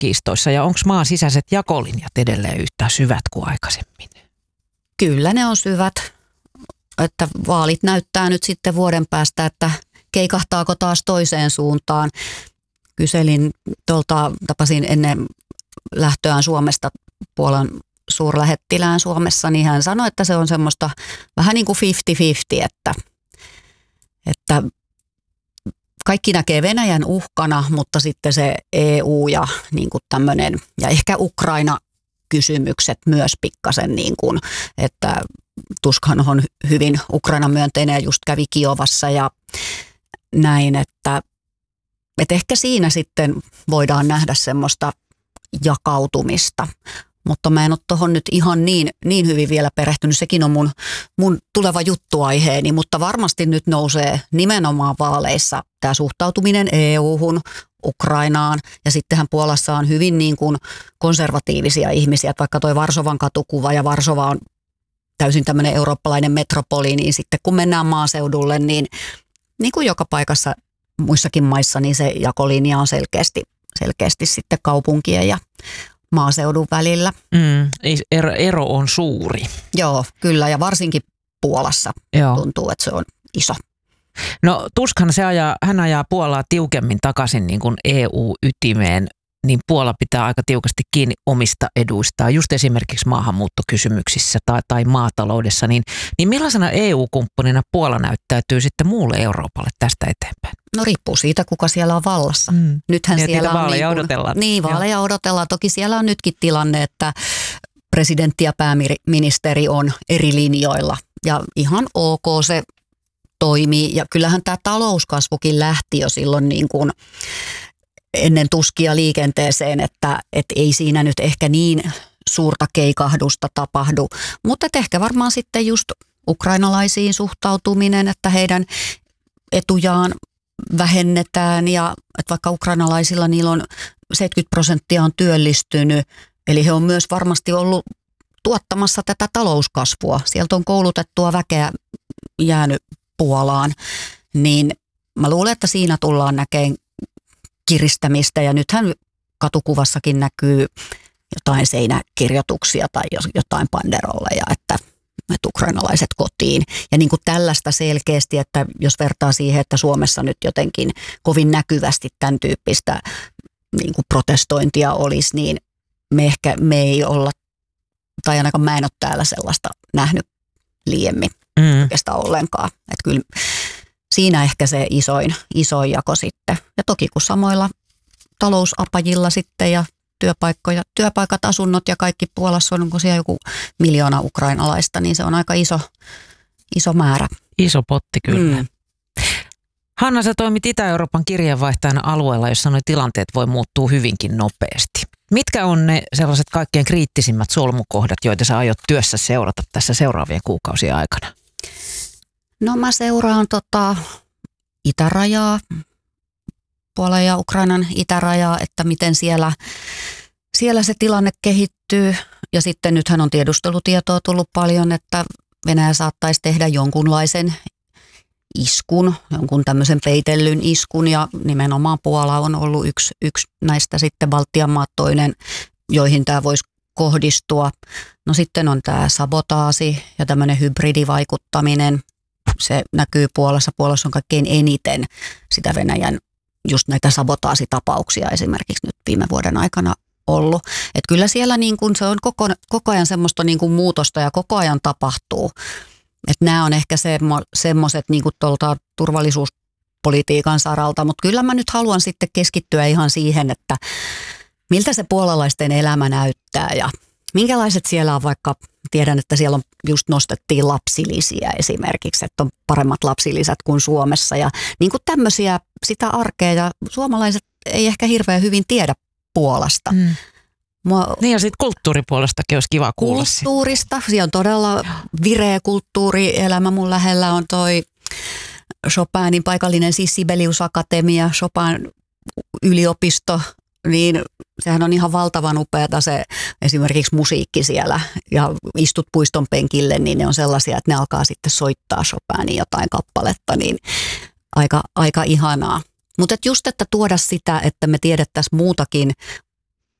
aluekiistoissa ja onko maan sisäiset jakolinjat edelleen yhtä syvät kuin aikaisemmin? Kyllä ne on syvät, että vaalit näyttää nyt sitten vuoden päästä, että keikahtaako taas toiseen suuntaan. Kyselin tapasin ennen lähtöään Suomesta Puolan suurlähettilään Suomessa, niin hän sanoi, että se on semmoista vähän niin kuin 50-50, että kaikki näkee Venäjän uhkana, mutta sitten se EU ja niin kuin tämmöinen, ja ehkä Ukraina-kysymykset myös pikkasen, niin kuin, että Tuskhan on hyvin Ukraina-myönteinen ja just kävi Kiovassa ja näin, että ehkä siinä sitten voidaan nähdä semmoista jakautumista. Mutta mä en ole tuohon nyt ihan niin hyvin vielä perehtynyt. Sekin on mun tuleva juttuaiheeni, mutta varmasti nyt nousee nimenomaan vaaleissa tämä suhtautuminen EU-hun, Ukrainaan. Ja sittenhän Puolassa on hyvin niin kuin konservatiivisia ihmisiä, että vaikka toi Varsovan katukuva ja Varsova on täysin tämmöinen eurooppalainen metropoli, niin sitten kun mennään maaseudulle, niin kuin joka paikassa muissakin maissa, niin se jakolinja on selkeästi sitten kaupunkien ja maaseudun välillä. Ero on suuri. Joo, kyllä, ja varsinkin Puolassa tuntuu, että se on iso. No Tuskhan hän ajaa Puolaa tiukemmin takaisin niin kuin EU-ytimeen, niin Puola pitää aika tiukasti kiinni omista eduistaan, just esimerkiksi maahanmuuttokysymyksissä tai maataloudessa. Niin millaisena EU-kumppanina Puola näyttäytyy sitten muulle Euroopalle tästä eteenpäin? No riippuu siitä, kuka siellä on vallassa. Nythän ja siellä on vaaleja odotellaan. Niin, vaaleja odotellaan. Toki siellä on nytkin tilanne, että presidentti ja pääministeri on eri linjoilla. Ja ihan ok se toimii. Ja kyllähän tämä talouskasvukin lähti jo silloin niin kuin ennen Tuskia liikenteeseen, että ei siinä nyt ehkä niin suurta keikahdusta tapahdu. Mutta ehkä varmaan sitten just ukrainalaisiin suhtautuminen, että heidän etujaan vähennetään ja että vaikka ukrainalaisilla niillä on 70% on työllistynyt, eli he on myös varmasti ollut tuottamassa tätä talouskasvua. Sieltä on koulutettua väkeä jäänyt Puolaan, niin mä luulen, että siinä tullaan näkemään kiristämistä ja nythän katukuvassakin näkyy jotain seinäkirjoituksia tai jotain banderolleja, että ukrainalaiset kotiin. Ja niin kuin tällaista selkeästi, että jos vertaa siihen, että Suomessa nyt jotenkin kovin näkyvästi tämän tyyppistä niin kuin protestointia olisi, niin me ei olla, tai ainakaan mä en ole täällä sellaista nähnyt liiemmin oikeastaan ollenkaan. Että kyllä siinä ehkä se isoin jako sitten. Ja toki kun samoilla talousapajilla sitten ja työpaikat, asunnot ja kaikki Puolassa on, onko siellä joku 1 miljoona ukrainalaista, niin se on aika iso määrä. Iso potti kyllä. Hanna, sä toimit Itä-Euroopan kirjeenvaihtajana alueella, jossa nuo tilanteet voi muuttua hyvinkin nopeasti. Mitkä on ne sellaiset kaikkein kriittisimmät solmukohdat, joita sä aiot työssä seurata tässä seuraavien kuukausien aikana? No mä seuraan itärajaa, Puolan ja Ukrainan itärajaa, että miten siellä se tilanne kehittyy. Ja sitten nythän on tiedustelutietoa tullut paljon, että Venäjä saattaisi tehdä jonkunlaisen iskun, jonkun tämmöisen peitellyn iskun. Ja nimenomaan Puola on ollut yksi näistä sitten Baltian maat toinen, joihin tämä voisi kohdistua. No sitten on tämä sabotaasi ja tämmöinen hybridivaikuttaminen. Se näkyy Puolassa. Puolassa on kaikkein eniten sitä Venäjän just näitä sabotaasitapauksia esimerkiksi nyt viime vuoden aikana ollut. Että kyllä siellä niin kuin se on koko ajan semmoista niin kuin muutosta ja koko ajan tapahtuu. Että nämä on ehkä semmoiset niin kuin tuolta turvallisuuspolitiikan saralta, mutta kyllä mä nyt haluan sitten keskittyä ihan siihen, että miltä se puolalaisten elämä näyttää ja minkälaiset siellä on, vaikka tiedän, että siellä on just nostettiin lapsilisiä esimerkiksi, että on paremmat lapsilisät kuin Suomessa ja niin kuin tämmöisiä sitä arkea ja suomalaiset ei ehkä hirveän hyvin tiedä Puolasta. Niin ja sitten kulttuuripuolestakin olisi kiva kuulla. Kulttuurista, siellä on todella vireä kulttuurielämä. Mun lähellä on toi Chopinin paikallinen siis Sibelius Akatemia, Chopin yliopisto, niin sehän on ihan valtavan upeata se esimerkiksi musiikki siellä ja istut puiston penkille, niin ne on sellaisia, että ne alkaa sitten soittaa Chopinin jotain kappaletta, niin aika ihanaa. Mutta just, että tuoda sitä, että me tiedettäisiin muutakin